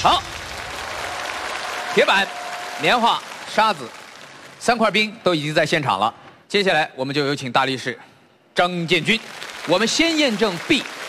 好，铁板、棉花、沙子3块冰都已经在现场了。接下来我们就有请大力士张建军，我们先验证 B